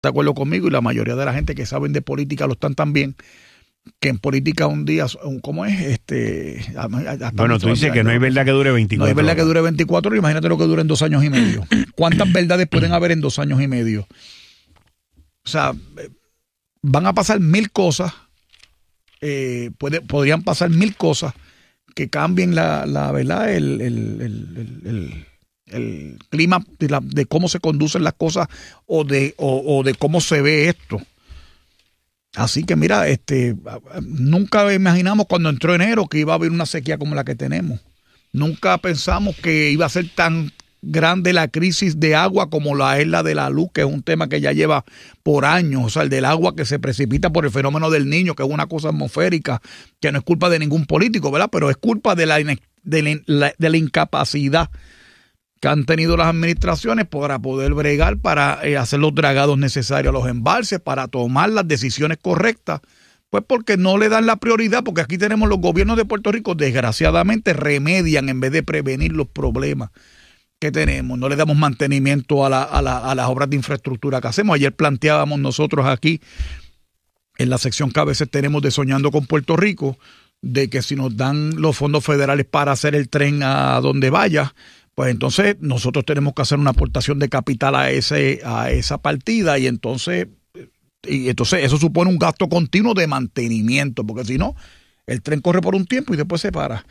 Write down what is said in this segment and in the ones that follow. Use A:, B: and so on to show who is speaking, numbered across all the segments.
A: de acuerdo conmigo, y la mayoría de la gente que saben de política lo están también, que en política un día, ¿cómo es?
B: Bueno, tú dices que no hay verdad que dure 24 horas.
A: No hay verdad que dure 24 horas, imagínate lo que dure en 2 años y medio. ¿Cuántas verdades pueden haber en 2 años y medio? O sea, van a pasar 1000 cosas, podrían pasar 1000 cosas que cambien la verdad, el clima de cómo se conducen las cosas o de cómo se ve esto. Así que mira, nunca imaginamos cuando entró enero que iba a haber una sequía como la que tenemos. Nunca pensamos que iba a ser tan grande la crisis de agua como es la de la luz, que es un tema que ya lleva por años. O sea, el del agua que se precipita por el fenómeno del Niño, que es una cosa atmosférica, que no es culpa de ningún político, ¿verdad? Pero es culpa de la incapacidad que han tenido las administraciones para poder bregar, para hacer los dragados necesarios a los embalses, para tomar las decisiones correctas, pues porque no le dan la prioridad, porque aquí tenemos los gobiernos de Puerto Rico, desgraciadamente remedian en vez de prevenir los problemas que tenemos. No le damos mantenimiento a las obras de infraestructura que hacemos. Ayer planteábamos nosotros aquí, en la sección que a veces tenemos de Soñando con Puerto Rico, de que si nos dan los fondos federales para hacer el tren a donde vaya, pues entonces nosotros tenemos que hacer una aportación de capital a esa partida y entonces eso supone un gasto continuo de mantenimiento, porque si no, el tren corre por un tiempo y después se para.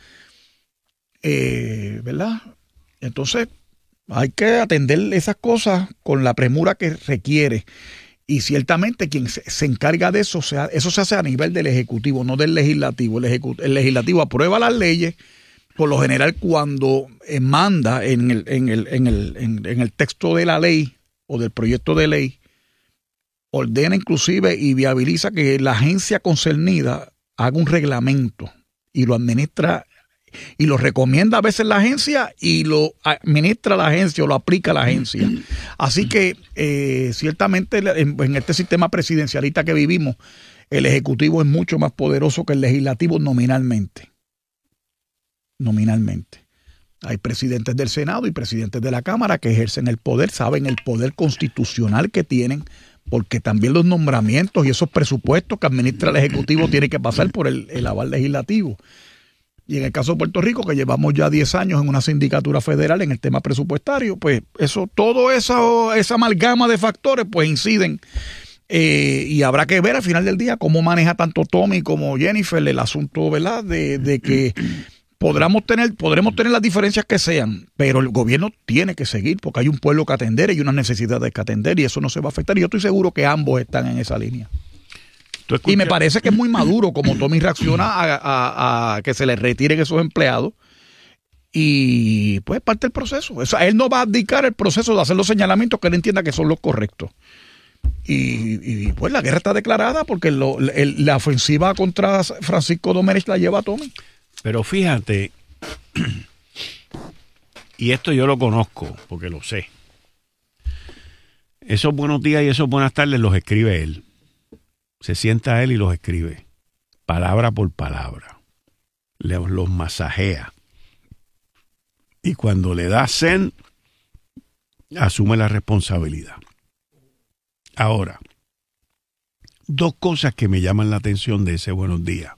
A: ¿Verdad? Entonces hay que atender esas cosas con la premura que requiere. Y ciertamente quien se encarga de eso, eso se hace a nivel del Ejecutivo, no del Legislativo. El Legislativo aprueba las leyes. Por lo general, cuando manda en el texto de la ley o del proyecto de ley, ordena inclusive y viabiliza que la agencia concernida haga un reglamento y lo administra y lo recomienda a veces la agencia y lo administra la agencia o lo aplica la agencia. Así que ciertamente en este sistema presidencialista que vivimos, el Ejecutivo es mucho más poderoso que el Legislativo nominalmente. Hay presidentes del Senado y presidentes de la Cámara que ejercen el poder, saben el poder constitucional que tienen, porque también los nombramientos y esos presupuestos que administra el Ejecutivo tienen que pasar por el aval legislativo. Y en el caso de Puerto Rico, que llevamos ya 10 años en una sindicatura federal en el tema presupuestario, pues esa amalgama de factores pues inciden. Y habrá que ver al final del día cómo maneja tanto Tommy como Jennifer el asunto, ¿verdad? De que podremos tener las diferencias que sean, pero el gobierno tiene que seguir porque hay un pueblo que atender y unas necesidades que atender y eso no se va a afectar. Y yo estoy seguro que ambos están en esa línea. Y me parece que es muy maduro como Tommy reacciona a que se le retiren esos empleados y pues parte del proceso. O sea, él no va a abdicar el proceso de hacer los señalamientos que él entienda que son los correctos. Y pues la guerra está declarada porque la ofensiva contra Francisco Domenech la lleva a Tommy.
B: Pero fíjate, y esto yo lo conozco porque lo sé. Esos buenos días y esos buenas tardes los escribe él. Se sienta él y los escribe, palabra por palabra. Los masajea. Y cuando le da send, asume la responsabilidad. Ahora, 2 cosas que me llaman la atención de ese buenos días.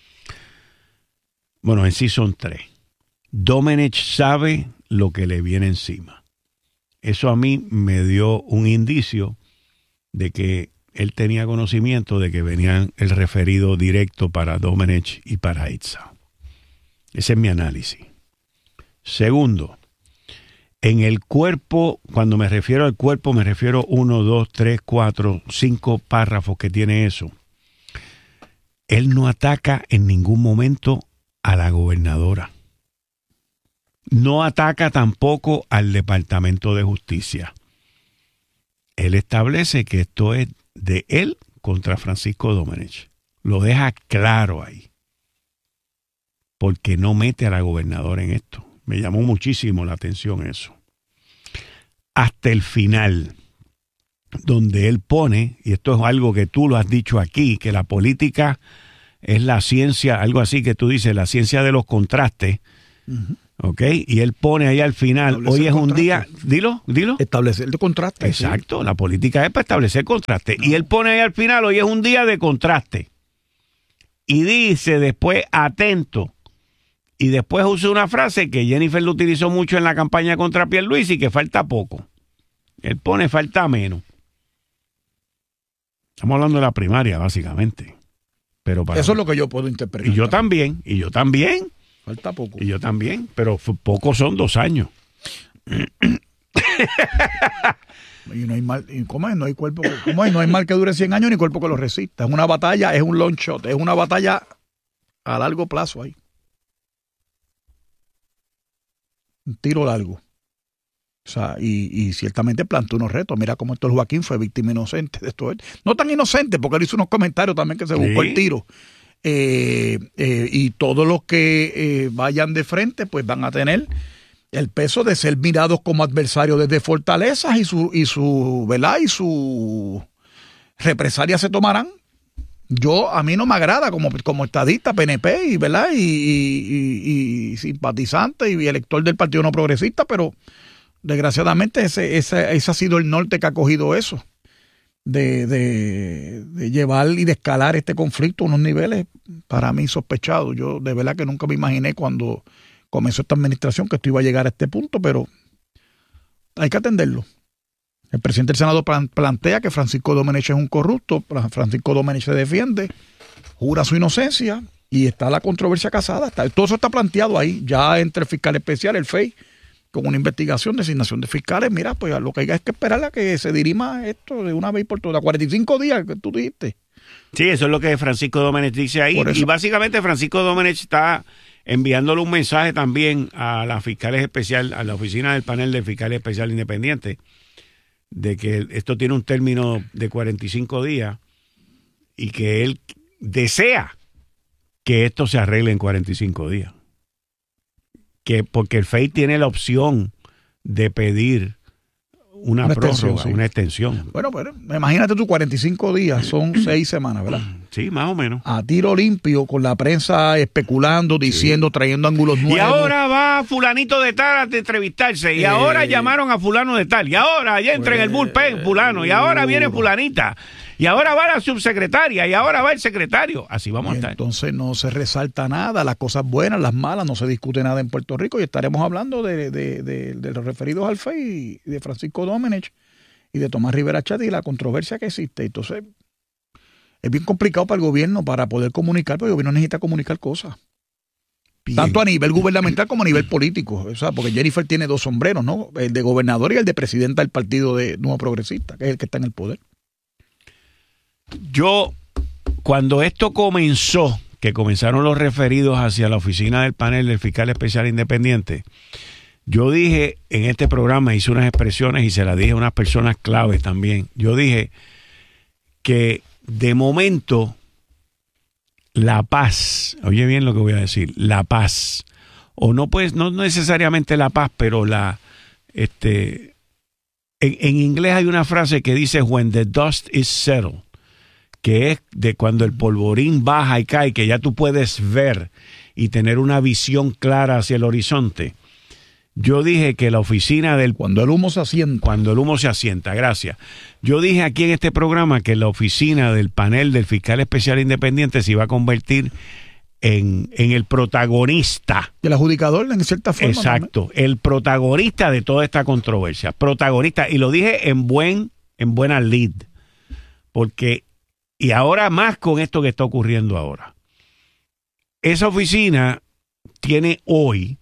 B: Bueno, en sí son 3. Domenech sabe lo que le viene encima. Eso a mí me dio un indicio de que él tenía conocimiento de que venía el referido directo para Domenech y para Itza. Ese es mi análisis. Segundo, en el cuerpo, cuando me refiero al cuerpo, me refiero 1, 2, 3, 4, 5 párrafos que tiene eso. Él no ataca en ningún momento a la gobernadora. No ataca tampoco al Departamento de Justicia. Él establece que esto es de él contra Francisco Domenech. Lo deja claro ahí. Porque no mete a la gobernadora en esto. Me llamó muchísimo la atención eso. Hasta el final, donde él pone, y esto es algo que tú lo has dicho aquí, que la política es la ciencia, algo así que tú dices, la ciencia de los contrastes. Uh-huh. ¿ok? Y él pone ahí al final,
A: Establecer
B: hoy es un
A: contraste.
B: día, dilo.
A: Establecer de contraste.
B: Exacto, la política es para establecer contraste. Y él pone ahí al final, hoy es un día de contraste. Y dice después, atento. Y después usa una frase que Jennifer lo utilizó mucho en la campaña contra Pierluisi, que falta poco. Él pone falta menos. Estamos hablando de la primaria, básicamente. Pero para
A: Eso es lo que yo puedo interpretar.
B: Y yo también.
A: Falta poco.
B: Y yo también. Pero pocos son 2 años.
A: Y no hay mal, y ¿cómo es? No hay cuerpo, ¿cómo es? No hay mal que dure 100 años ni cuerpo que lo resista. Es una batalla, es un long shot, es una batalla a largo plazo ahí. Un tiro largo. O sea, y ciertamente planteó unos retos. Mira cómo Héctor Joaquín fue víctima inocente de esto. No tan inocente, porque él hizo unos comentarios también que se buscó el tiro. Y todos los que vayan de frente, pues van a tener el peso de ser mirados como adversarios desde fortalezas y su represalias se tomarán. A mí no me agrada como estadista, PNP y ¿verdad? Y simpatizante y elector del Partido No Progresista, pero desgraciadamente ese ha sido el norte que ha cogido eso, de llevar y de escalar este conflicto a unos niveles para mí sospechados. Yo de verdad que nunca me imaginé cuando comenzó esta administración que esto iba a llegar a este punto, pero hay que atenderlo. El presidente del Senado plantea que Francisco Domenech es un corrupto. Francisco Domenech se defiende, jura su inocencia y está la controversia casada. Todo eso está planteado ahí, ya entre el fiscal especial, el FEI, con una investigación, designación de fiscales. Mira, pues lo que hay es que esperar a que se dirima esto de una vez por todas. 45 días que tú dijiste.
B: Sí, eso es lo que Francisco Domenech dice ahí. Y básicamente Francisco Domenech está enviándole un mensaje también a las fiscales especiales, a la oficina del panel de fiscales especial independiente, de que esto tiene un término de 45 días y que él desea que esto se arregle en 45 días. Porque el FEI tiene la opción de pedir una prórroga, una extensión.
A: Bueno, pero imagínate tú, 45 días, son 6 semanas, ¿verdad?
B: Sí, más o menos.
A: A tiro limpio, con la prensa especulando, diciendo, trayendo ángulos nuevos.
B: Y ahora va fulanito de tal a entrevistarse, y ahora llamaron a fulano de tal, y ahora ya entra en el bullpen fulano, y ahora viene fulanita, y ahora va la subsecretaria, y ahora va el secretario. Así vamos a estar.
A: Entonces no se resalta nada, las cosas buenas, las malas, no se discute nada en Puerto Rico, y estaremos hablando de los referidos al FEI, y de Francisco Domenech, y de Tomás Rivera Chat, y la controversia que existe. Entonces es bien complicado para el gobierno para poder comunicar, porque el gobierno necesita comunicar cosas. Bien. Tanto a nivel gubernamental como a nivel político. O sea, porque Jennifer tiene 2 sombreros, ¿no? El de gobernador y el de presidenta del Partido de Nuevo Progresista, que es el que está en el poder.
B: Yo, cuando esto comenzó, que comenzaron los referidos hacia la oficina del panel del fiscal especial independiente, yo dije en este programa, hice unas expresiones y se las dije a unas personas claves también. Yo dije que de momento la paz, oye bien lo que voy a decir, la paz, o no pues no necesariamente la paz, pero en inglés hay una frase que dice when the dust is settled, que es de cuando el polvorín baja y cae, que ya tú puedes ver y tener una visión clara hacia el horizonte. Yo dije que la oficina del...
A: Cuando el humo se asienta.
B: Cuando el humo se asienta, gracias. Yo dije aquí en este programa que la oficina del panel del fiscal especial independiente se iba a convertir en el protagonista.
A: El adjudicador, en cierta forma.
B: Exacto, el protagonista de toda esta controversia. Protagonista, y lo dije en buena lid. Porque, y ahora más con esto que está ocurriendo ahora. Esa oficina tiene hoy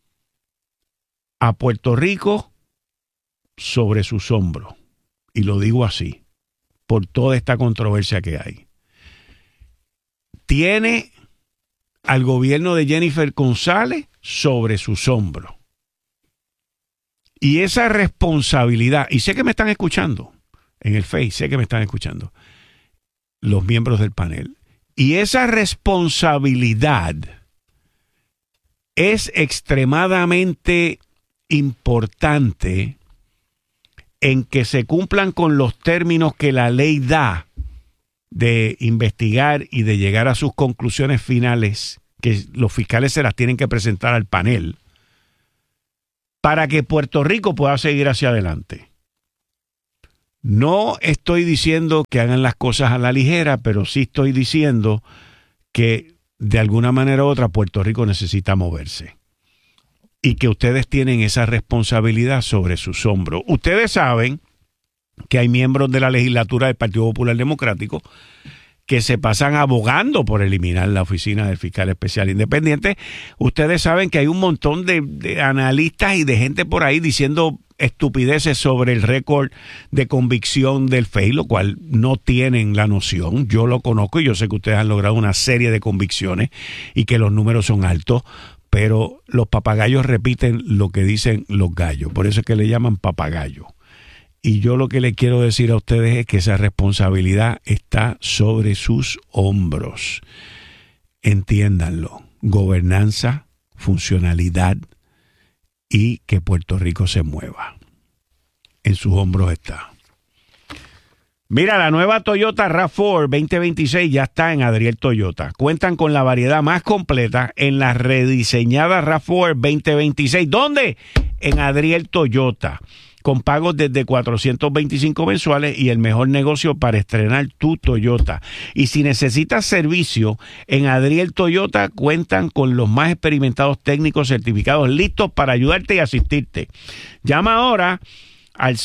B: a Puerto Rico sobre sus hombros. Y lo digo así, por toda esta controversia que hay. Tiene al gobierno de Jennifer González sobre sus hombros. Y esa responsabilidad, y sé que me están escuchando en el Face, sé que me están escuchando los miembros del panel, y esa responsabilidad es extremadamente importante en que se cumplan con los términos que la ley da de investigar y de llegar a sus conclusiones finales, que los fiscales se las tienen que presentar al panel, para que Puerto Rico pueda seguir hacia adelante. No estoy diciendo que hagan las cosas a la ligera, pero sí estoy diciendo que de alguna manera u otra Puerto Rico necesita moverse. Y que ustedes tienen esa responsabilidad sobre sus hombros. Ustedes saben que hay miembros de la legislatura del Partido Popular Democrático que se pasan abogando por eliminar la oficina del fiscal especial independiente. Ustedes saben que hay un montón de analistas y de gente por ahí diciendo estupideces sobre el récord de convicción del FEI, lo cual no tienen la noción. Yo lo conozco y yo sé que ustedes han logrado una serie de convicciones y que los números son altos, pero los papagayos repiten lo que dicen los gallos. Por eso es que le llaman papagayo. Y yo lo que le quiero decir a ustedes es que esa responsabilidad está sobre sus hombros. Entiéndanlo. Gobernanza, funcionalidad y que Puerto Rico se mueva. En sus hombros está. Mira, la nueva Toyota RAV4 2026 ya está en Adriel Toyota. Cuentan con la variedad más completa en la rediseñada RAV4 2026. ¿Dónde? En Adriel Toyota. Con pagos desde 425 mensuales y el mejor negocio para estrenar tu Toyota. Y si necesitas servicio, en Adriel Toyota cuentan con los más experimentados técnicos certificados listos para ayudarte y asistirte. Llama ahora al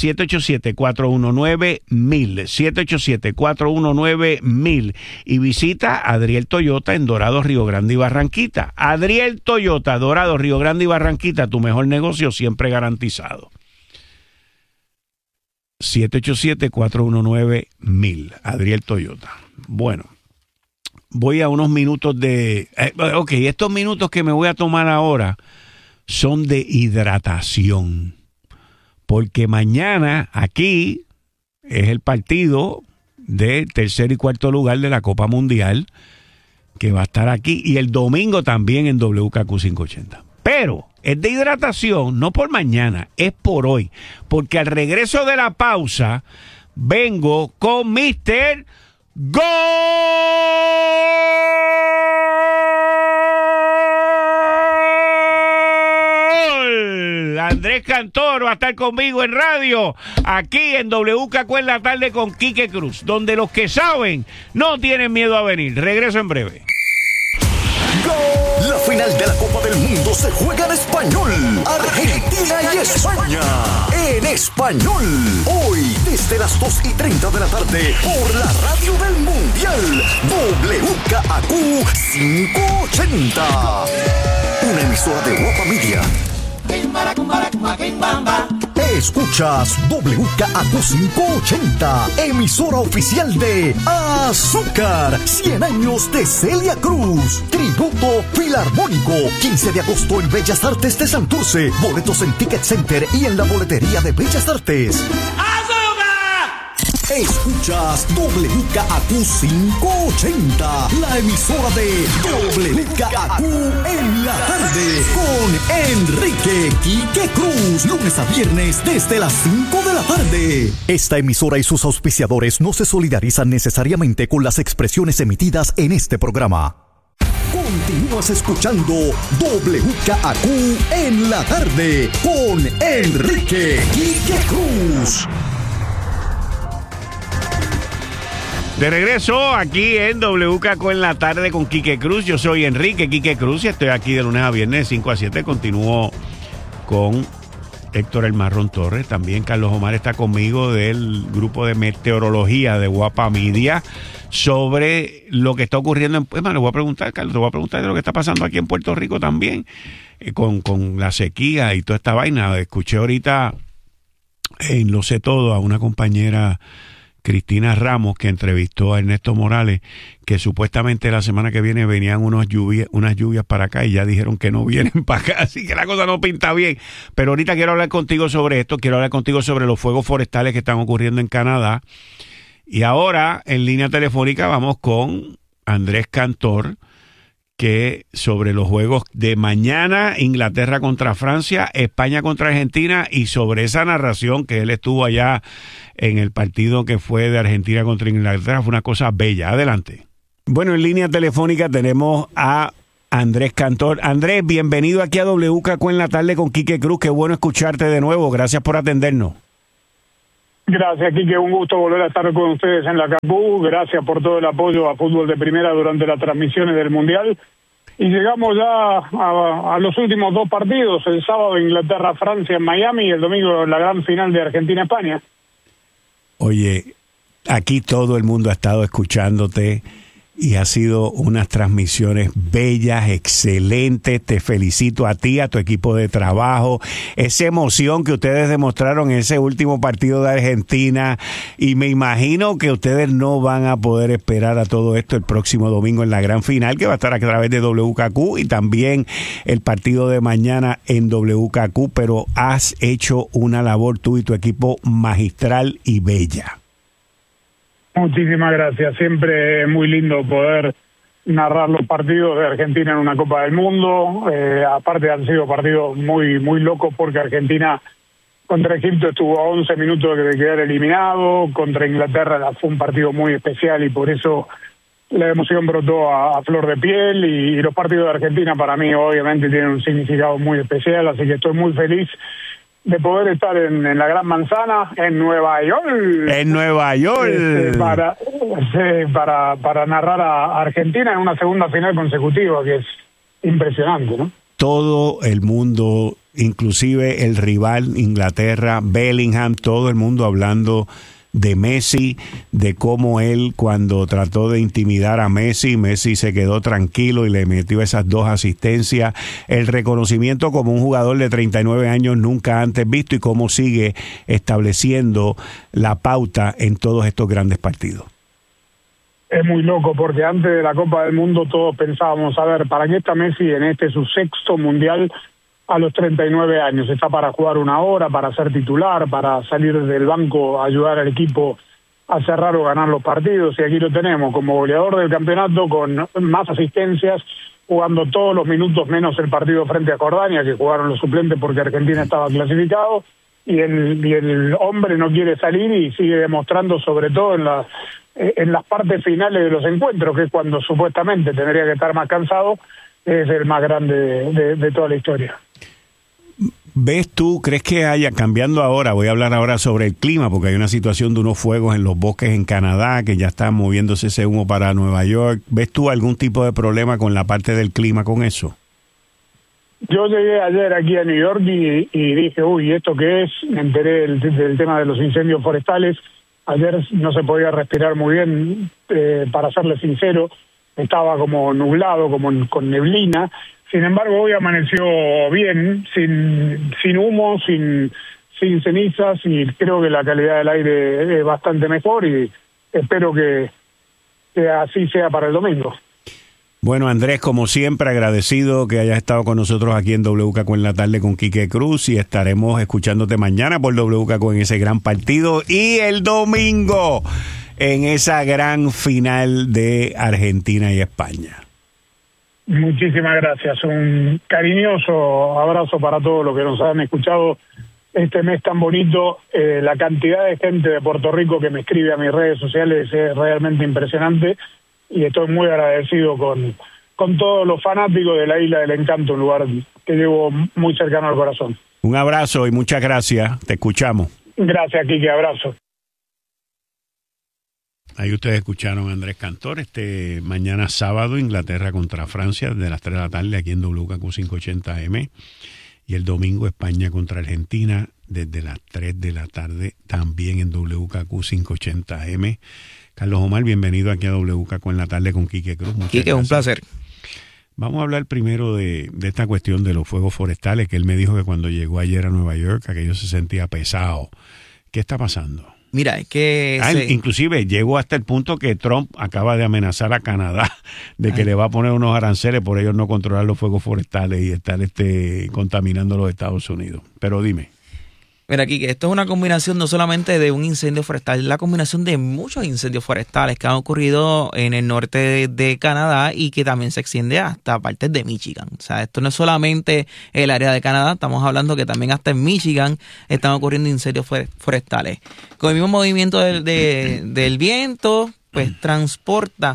B: 787-419-1000, 787-419-1000 y visita Adriel Toyota en Dorado, Río Grande y Barranquita. Adriel Toyota, Dorado, Río Grande y Barranquita, tu mejor negocio siempre garantizado. 787-419-1000, Adriel Toyota. Bueno, voy a unos minutos de... estos minutos que me voy a tomar ahora son de hidratación. Porque mañana aquí es el partido de tercer y cuarto lugar de la Copa Mundial que va a estar aquí. Y el domingo también en WKQ 580. Pero es de hidratación, no por mañana, es por hoy. Porque al regreso de la pausa, vengo con Mr. Gol. Andrés Cantor va a estar conmigo en radio, aquí en WKQ en la tarde con Quique Cruz, donde los que saben no tienen miedo a venir. Regreso en breve.
C: La final de la Copa del Mundo se juega en español. Argentina y España. En español. Hoy, desde las 2:30 de la tarde, por la radio del Mundial. WKQ 580. Una emisora de Guapa Media. Escuchas WKQ 580, emisora oficial de Azúcar, 100 años de Celia Cruz, tributo filarmónico, 15 de agosto en Bellas Artes de Santurce, boletos en Ticket Center y en la boletería de Bellas Artes. Escuchas WKQ 580, la emisora de WKQ en la tarde, con Enrique Quique Cruz, lunes a viernes desde las 5 de la tarde. Esta emisora y sus auspiciadores no se solidarizan necesariamente con las expresiones emitidas en este programa. Continúas escuchando WKQ en la tarde, con Enrique Quique Cruz.
B: De regreso aquí en WKQ en la tarde con Quique Cruz. Yo soy Enrique Quique Cruz y estoy aquí de lunes a viernes de 5 a 7. Continúo con Héctor El Marrón Torres. También Carlos Omar está conmigo del grupo de meteorología de Guapa Media sobre lo que está ocurriendo. Le voy a preguntar, Carlos, te voy a preguntar de lo que está pasando aquí en Puerto Rico también con la sequía y toda esta vaina. Escuché ahorita en Lo Sé Todo a una compañera, Cristina Ramos, que entrevistó a Ernesto Morales, que supuestamente la semana que viene venían unas lluvias para acá y ya dijeron que no vienen para acá, así que la cosa no pinta bien. Pero ahorita quiero hablar contigo sobre esto, quiero hablar contigo sobre los fuegos forestales que están ocurriendo en Canadá. Y ahora, en línea telefónica, vamos con Andrés Cantor, que sobre los juegos de mañana, Inglaterra contra Francia, España contra Argentina, y sobre esa narración que él estuvo allá en el partido que fue de Argentina contra Inglaterra, fue una cosa bella. Adelante. Bueno, en línea telefónica tenemos a Andrés Cantor. Andrés, bienvenido aquí a WKQ en la tarde con Quique Cruz. Qué bueno escucharte de nuevo. Gracias por atendernos.
D: Gracias, Quique. Un gusto volver a estar con ustedes en la CAPU. Gracias por todo el apoyo a Fútbol de Primera durante las transmisiones del Mundial. Y llegamos ya a los últimos 2 partidos. El sábado Inglaterra-Francia en Miami y el domingo la gran final de Argentina-España.
B: Oye, aquí todo el mundo ha estado escuchándote y ha sido unas transmisiones bellas, excelentes. Te felicito a ti, a tu equipo de trabajo. Esa emoción que ustedes demostraron en ese último partido de Argentina. Y me imagino que ustedes no van a poder esperar a todo esto el próximo domingo en la gran final, que va a estar a través de WKQ, y también el partido de mañana en WKQ. Pero has hecho una labor tú y tu equipo magistral y bella.
D: Muchísimas gracias. Siempre es muy lindo poder narrar los partidos de Argentina en una Copa del Mundo. Aparte han sido partidos muy locos porque Argentina contra Egipto estuvo a 11 minutos de quedar eliminado. Contra Inglaterra fue un partido muy especial y por eso la emoción brotó a flor de piel. Y los partidos de Argentina para mí obviamente tienen un significado muy especial, así que estoy muy feliz de poder estar en la Gran Manzana, en Nueva York.
B: En Nueva York.
D: Para narrar a Argentina en una segunda final consecutiva, que es impresionante, ¿no?
B: Todo el mundo, inclusive el rival Inglaterra, Bellingham, todo el mundo hablando de Messi, de cómo él cuando trató de intimidar a Messi se quedó tranquilo y le metió esas 2 asistencias, el reconocimiento como un jugador de 39 años nunca antes visto y cómo sigue estableciendo la pauta en todos estos grandes partidos.
D: Es muy loco porque antes de la Copa del Mundo todos pensábamos, a ver, ¿para qué está Messi en su 6º Mundial a los 39 años? Está para jugar 1 hora, para ser titular, para salir del banco, ayudar al equipo a cerrar o ganar los partidos. Y aquí lo tenemos como goleador del campeonato, con más asistencias, jugando todos los minutos menos el partido frente a Jordania, que jugaron los suplentes porque Argentina estaba clasificado. Y el hombre no quiere salir y sigue demostrando, sobre todo en las partes finales de los encuentros, que es cuando supuestamente tendría que estar más cansado, es el más grande de toda la historia.
B: ¿Ves tú, crees que haya, cambiando ahora, voy a hablar ahora sobre el clima, porque hay una situación de unos fuegos en los bosques en Canadá, que ya está moviéndose ese humo para Nueva York? ¿Ves tú algún tipo de problema con la parte del clima con eso?
D: Yo llegué ayer aquí a New York y dije, uy, ¿esto qué es? Me enteré del tema de los incendios forestales. Ayer no se podía respirar muy bien, para serle sincero, estaba como nublado, como con neblina. Sin embargo, hoy amaneció bien, sin humo, sin cenizas, y creo que la calidad del aire es bastante mejor y espero que así sea para el domingo.
B: Bueno, Andrés, como siempre, agradecido que hayas estado con nosotros aquí en WKQ en la tarde con Quique Cruz, y estaremos escuchándote mañana por WKQ en ese gran partido y el domingo en esa gran final de Argentina y España.
D: Muchísimas gracias. Un cariñoso abrazo para todos los que nos han escuchado este mes tan bonito. La cantidad de gente de Puerto Rico que me escribe a mis redes sociales es realmente impresionante y estoy muy agradecido con todos los fanáticos de la Isla del Encanto, un lugar que llevo muy cercano al corazón.
B: Un abrazo y muchas gracias. Te escuchamos.
D: Gracias, Quique. Abrazo.
B: Ahí ustedes escucharon a Andrés Cantor. Mañana sábado, Inglaterra contra Francia, desde las 3 de la tarde, aquí en WKQ 580 AM. Y el domingo, España contra Argentina, desde las 3 de la tarde, también en WKQ 580 AM. Carlos Omar, bienvenido aquí a WKQ en la tarde con Quique Cruz.
A: Quique, un placer.
B: Vamos a hablar primero de esta cuestión de los fuegos forestales, que él me dijo que cuando llegó ayer a Nueva York, aquello se sentía pesado. ¿Qué está pasando?
A: Mira, es que...
B: Inclusive llegó hasta el punto que Trump acaba de amenazar a Canadá de que le va a poner unos aranceles por ellos no controlar los fuegos forestales y estar contaminando los Estados Unidos. Pero dime.
A: Mira, aquí que esto es una combinación no solamente de un incendio forestal, es la combinación de muchos incendios forestales que han ocurrido en el norte de Canadá y que también se extiende hasta partes de Michigan. O sea, esto no es solamente el área de Canadá, estamos hablando que también hasta en Michigan están ocurriendo incendios forestales. Con el mismo movimiento del viento, pues transporta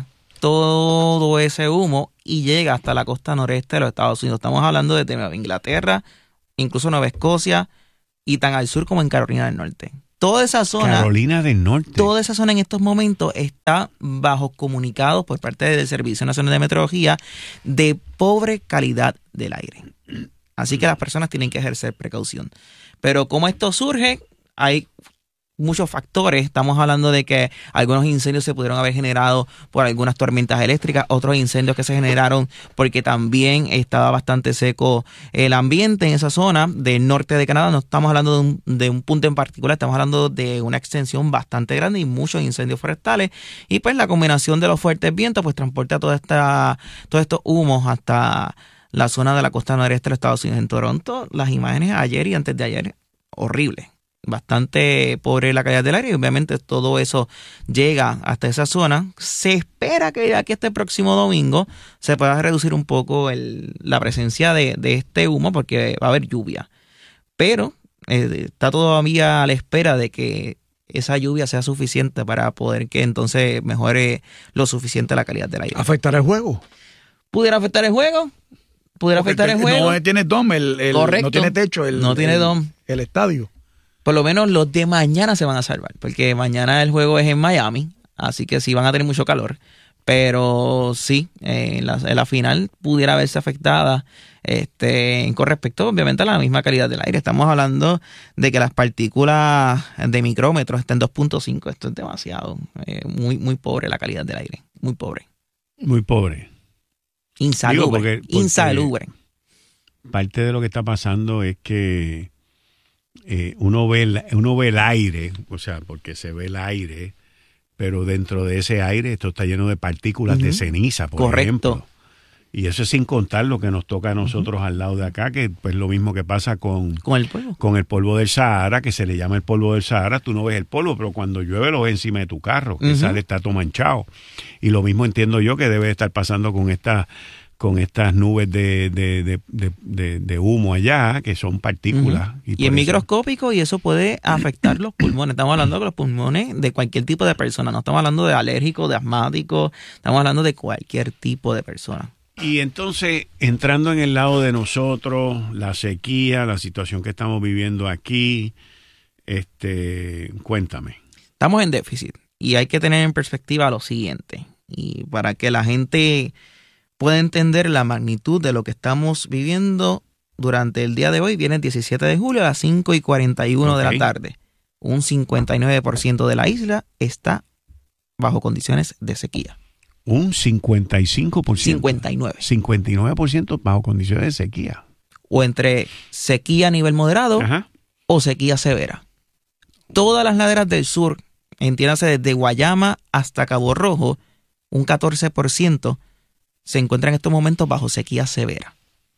E: todo ese humo y llega hasta la costa noreste de los Estados Unidos. Estamos hablando de Nueva Inglaterra, incluso Nueva Escocia y tan al sur como en Carolina del Norte. Toda esa zona,
B: Carolina del Norte.
E: Toda esa zona en estos momentos está bajo comunicados por parte del Servicio Nacional de Meteorología de pobre calidad del aire. Así que las personas tienen que ejercer precaución. Pero ¿cómo esto surge? Hay muchos factores. Estamos hablando de que algunos incendios se pudieron haber generado por algunas tormentas eléctricas, otros incendios que se generaron porque también estaba bastante seco el ambiente en esa zona del norte de Canadá. No estamos hablando de un punto en particular, estamos hablando de una extensión bastante grande y muchos incendios forestales. Y pues la combinación de los fuertes vientos pues transporta todos estos humos hasta la zona de la costa noreste de los Estados Unidos. En Toronto, las imágenes ayer y antes de ayer, horribles. Bastante pobre la calidad del aire y obviamente todo eso llega hasta esa zona. Se espera que ya que este próximo domingo se pueda reducir un poco la presencia de este humo porque va a haber lluvia. Pero está todavía a la espera de que esa lluvia sea suficiente para poder que entonces mejore lo suficiente la calidad del aire.
A: ¿Afectará el juego?
E: ¿Pudiera afectar el juego? ¿Pudiera afectar el juego?
A: No tiene dome, no tiene techo.
E: No tiene dome.
A: El estadio.
E: Por lo menos los de mañana se van a salvar, porque mañana el juego es en Miami, así que sí van a tener mucho calor. Pero sí, la final pudiera verse afectada con respecto, obviamente, a la misma calidad del aire. Estamos hablando de que las partículas de micrómetros están en 2.5. Esto es demasiado. Muy, muy pobre la calidad del aire. Muy pobre.
B: Muy pobre.
E: Insalubre.
B: Porque
E: insalubre.
B: Parte de lo que está pasando es que uno ve el aire, o sea, porque se ve el aire, pero dentro de ese aire esto está lleno de partículas de ceniza, por ejemplo. Y eso es sin contar lo que nos toca a nosotros al lado de acá, que pues lo mismo que pasa con el polvo del Sahara, que se le llama el polvo del Sahara. Tú no ves el polvo, pero cuando llueve lo ves encima de tu carro, que sale, está todo manchado. Y lo mismo entiendo yo que debe estar pasando con estas nubes de humo allá, que son partículas.
E: Y es microscópico y eso puede afectar los pulmones. Estamos hablando de los pulmones de cualquier tipo de persona. No estamos hablando de alérgico, de asmático. Estamos hablando de cualquier tipo de persona.
B: Y entonces, entrando en el lado de nosotros, la sequía, la situación que estamos viviendo aquí, cuéntame.
E: Estamos en déficit y hay que tener en perspectiva lo siguiente. Y para que la gente puede entender la magnitud de lo que estamos viviendo durante el día de hoy. Viene el 17 de julio a las 5:41 de la tarde. Un 59% de la isla está bajo condiciones de sequía.
B: Un 55%.
E: 59.
B: 59% bajo condiciones de sequía.
E: O entre sequía a nivel moderado o sequía severa. Todas las laderas del sur, entiéndase desde Guayama hasta Cabo Rojo, un 14%. Se encuentra en estos momentos bajo sequía severa.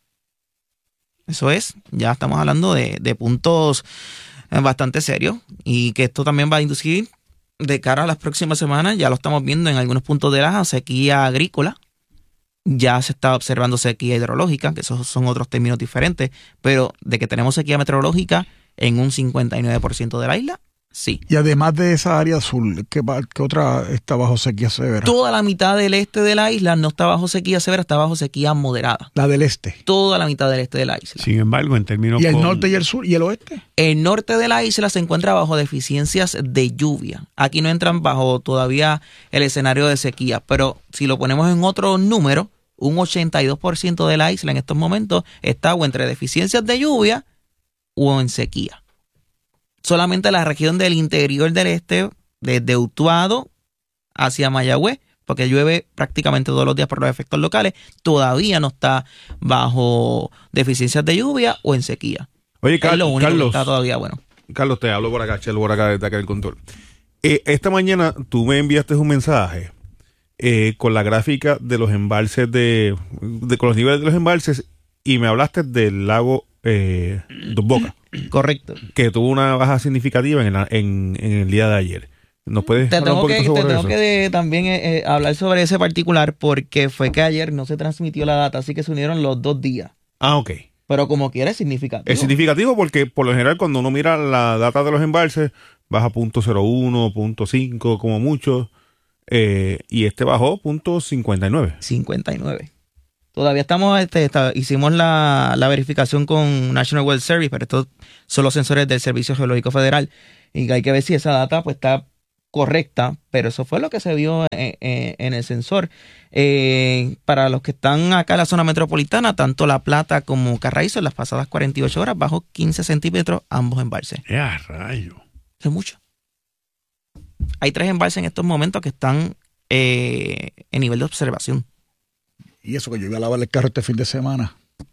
E: Eso es, ya estamos hablando de puntos bastante serios y que esto también va a inducir de cara a las próximas semanas. Ya lo estamos viendo en algunos puntos de la sequía agrícola. Ya se está observando sequía hidrológica, que esos son otros términos diferentes, pero de que tenemos sequía meteorológica en un 59% de la isla, sí.
A: Y además de esa área azul, ¿qué otra está bajo sequía severa?
E: Toda la mitad del este de la isla no está bajo sequía severa, está bajo sequía moderada.
A: La del este.
E: Toda la mitad del este de la isla.
B: Sin embargo, en términos...
A: ¿Y el norte y el sur y el oeste?
E: El norte de la isla se encuentra bajo deficiencias de lluvia. Aquí no entran bajo todavía el escenario de sequía, pero si lo ponemos en otro número, un 82% de la isla en estos momentos está o entre deficiencias de lluvia o en sequía. Solamente la región del interior del este, desde Utuado hacia Mayagüez, porque llueve prácticamente todos los días por los efectos locales, todavía no está bajo deficiencias de lluvia o en sequía.
F: Oye, Carlos,
E: está todavía bueno.
F: Carlos, te hablo por acá, Chelo, por acá, desde acá del control. Esta mañana tú me enviaste un mensaje con la gráfica de los embalses con los niveles de los embalses y me hablaste del lago Dos Bocas.
E: Correcto.
F: Que tuvo una baja significativa en el día de ayer. ¿Nos puedes hablar un poquito sobre eso? Te tengo
E: que también hablar sobre ese particular porque fue que ayer no se transmitió la data, así que se unieron los 2 días.
F: Ah, ok.
E: Pero como quiera es significativo.
F: Es significativo porque por lo general cuando uno mira la data de los embalses baja 0.01, 0.5 como mucho. y este bajó .59.
E: 59. Todavía estamos, hicimos la verificación con National Weather Service, pero estos son los sensores del Servicio Geológico Federal. Y hay que ver si esa data pues está correcta, pero eso fue lo que se vio en el sensor. Para los que están acá en la zona metropolitana, tanto La Plata como Carraízo en las pasadas 48 horas bajó 15 centímetros ambos embalses.
B: ¡Ya, rayo!
E: Es mucho. Hay 3 embalses en estos momentos que están en nivel de observación.
A: Y eso que yo iba a lavar el carro este fin de semana.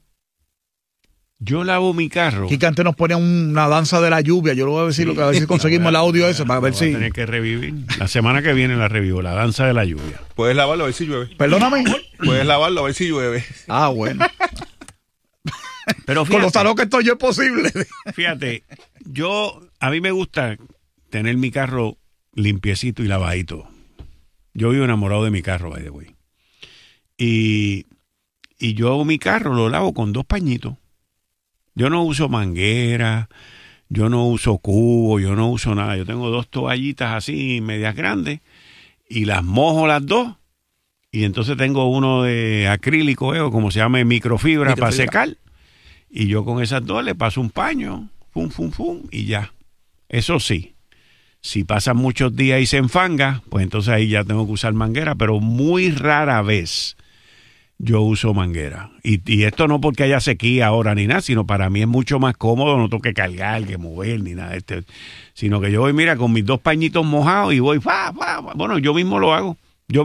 B: Yo lavo mi carro.
A: Kika antes nos ponía una danza de la lluvia. Yo lo voy a decir, a ver si conseguimos el audio ese para ver si.
B: Tener que revivir. La semana que viene la revivo, la danza de la lluvia.
F: Puedes lavarlo a ver si llueve.
A: Perdóname.
F: Puedes lavarlo a ver si llueve.
A: Ah, bueno.
B: Pero
A: Con lo salón que estoy yo es posible.
B: Fíjate, a mí me gusta tener mi carro limpiecito y lavadito. Yo vivo enamorado de mi carro, by the way. Y yo mi carro lo lavo con 2 pañitos. Yo no uso manguera, yo no uso cubo, yo no uso nada. Yo tengo 2 toallitas así, medias grandes, y las mojo las 2. Y entonces tengo uno de acrílico, como se llama, microfibra para secar. Y yo con esas 2 le paso un paño, fum, fum, fum, y ya. Eso sí, si pasan muchos días y se enfanga, pues entonces ahí ya tengo que usar manguera, pero muy rara vez yo uso manguera. Y esto no porque haya sequía ahora ni nada, sino para mí es mucho más cómodo, no tengo que cargar, que mover, ni nada. Sino que yo voy, mira, con mis 2 pañitos mojados y voy, bueno, yo mismo lo hago.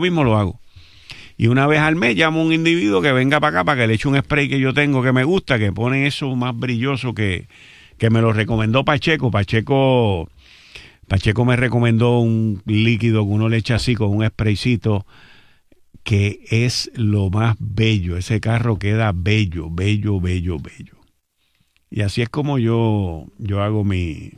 B: Y una vez al mes llamo a un individuo que venga para acá para que le eche un spray que yo tengo que me gusta, que pone eso más brilloso que me lo recomendó Pacheco. Pacheco me recomendó un líquido que uno le echa así con un spraycito, que es lo más bello. Ese carro queda bello, bello, bello, bello. Y así es como yo hago mi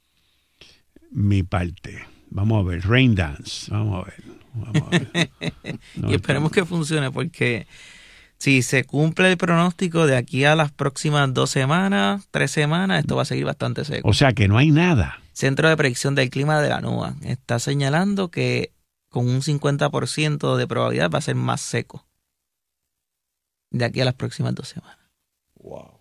B: parte. Vamos a ver, Rain Dance. Vamos a ver.
E: Y esperemos que funcione, porque si se cumple el pronóstico de aquí a las próximas 2 semanas, 3 semanas, esto va a seguir bastante seco.
B: O sea que no hay nada.
E: Centro de Predicción del Clima de la NOAA está señalando que con un 50% de probabilidad va a ser más seco de aquí a las próximas 2 semanas.
A: Wow.